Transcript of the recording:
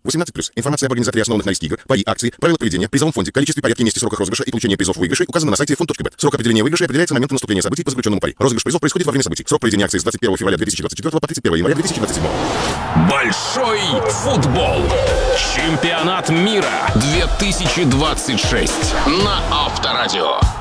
18+. Информация об организаторе основанных на риске игр, пари, акции, правила поведения, призовом фонде, количестве, порядке, месте, сроках розыгрыша и получения призов выигрышей указано на сайте fund.bet. Срок определения выигрыша определяется моментом наступления событий по заключенному пари. Розыгрыш призов происходит во время событий. Срок проведения акции с 21 февраля 2024 по 31 января 2027. Большой футбол. Чемпионат мира 2026 на Авторадио.